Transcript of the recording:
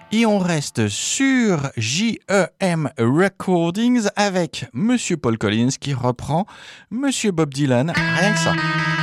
Et on reste sur J.E.M. Recordings avec Monsieur Paul Collins qui reprend Monsieur Bob Dylan, rien que ça.